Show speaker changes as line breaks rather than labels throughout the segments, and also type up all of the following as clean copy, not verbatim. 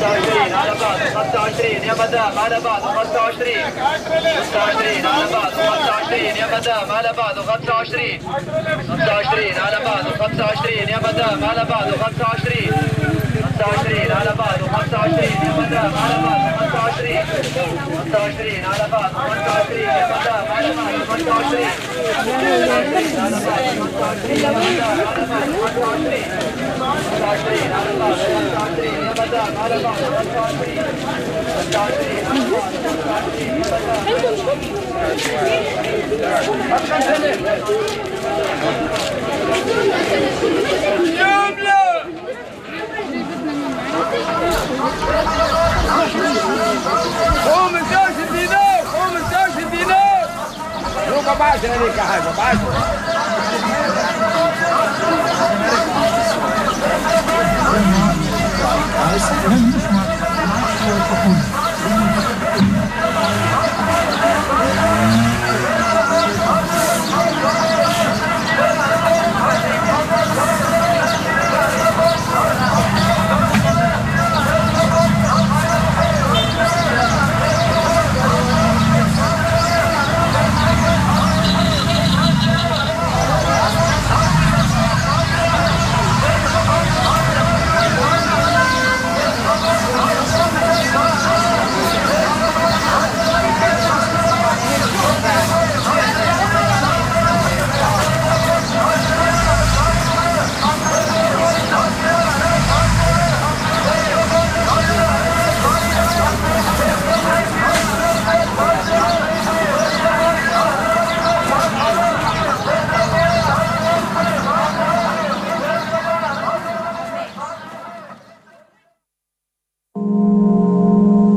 25 على بعض 25 يا مدام على بعض 25 25 على بعض 25 يا مدام على بعض 25 25 على بعض 25 يا مدام على بعض 25 25 على بعض 25 يا مدام على بعض 25 25 على بعض 25 يا مدام على بعض 25 25 على بعض 25 يا مدام على بعض 25 25 على بعض 25 يا مدام على بعض 25 25 على بعض 25
قوم الجيش الدينار قوم الجيش الدينار روكا بعشرة ليك يا حاجة بعشرة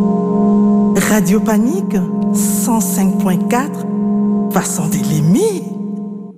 Radio Panique 105.4, façon des limites.